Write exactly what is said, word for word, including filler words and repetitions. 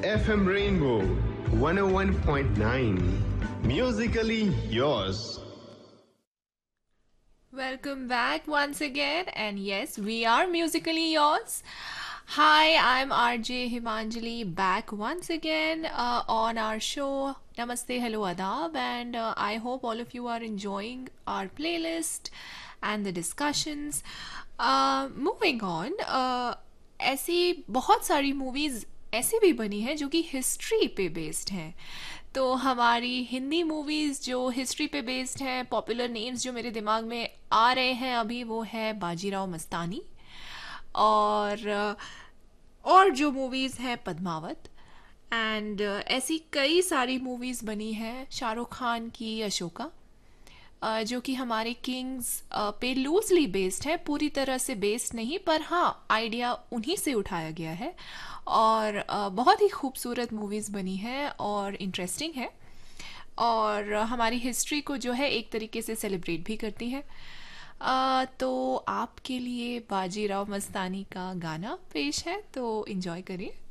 F M Rainbow one oh one point nine. Musically yours. Welcome back once again, and yes, we are musically yours. Hi, I'm R J Himanjali back once again uh, on our show. Namaste, hello, adab, and uh, I hope all of you are enjoying our playlist and the discussions. Uh, moving on, uh, ऐसी बहुत सारी movies ऐसी भी बनी है जो कि history पे बेस्ड हैं. तो हमारी हिंदी मूवीज़ जो हिस्ट्री पे बेस्ड हैं, पॉपुलर नेम्स जो मेरे दिमाग में आ रहे हैं अभी, वो है बाजीराव मस्तानी, और और जो मूवीज़ हैं पद्मावत, एंड ऐसी कई सारी मूवीज़ बनी हैं शाहरुख खान की अशोका, अ, जो कि हमारे किंग्स पे लूजली बेस्ड है, पूरी तरह से बेस्ड नहीं, पर हाँ आइडिया उन्हीं से उठाया गया है. और अ, बहुत ही खूबसूरत मूवीज़ बनी है और इंटरेस्टिंग है, और हमारी हिस्ट्री को जो है एक तरीके से सेलिब्रेट भी करती है. अ, तो आपके लिए बाजीराव मस्तानी का गाना पेश है, तो इन्जॉय करिए.